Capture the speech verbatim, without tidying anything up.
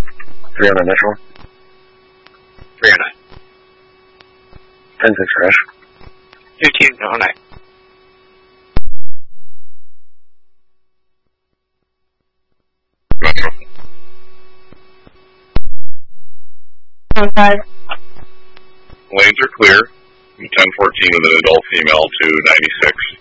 three on initial. three oh nine. ten six crash. fifteen oh nine. ten five. Lanes are clear. ten fourteen with an adult female to ninety-six.